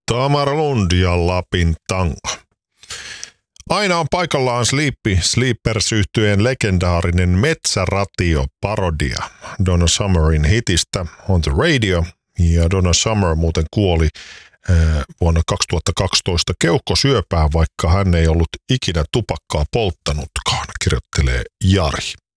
Tamara Lund ja Lapin tango. Aina on paikallaan Sleepers-yhtyeen legendaarinen metsäratio-parodia Donna Summerin hitistä On the Radio. Ja Donna Summer muuten kuoli vuonna 2012 keuhkosyöpään, vaikka hän ei ollut ikinä tupakkaa polttanutkaan, kirjoittelee Jari.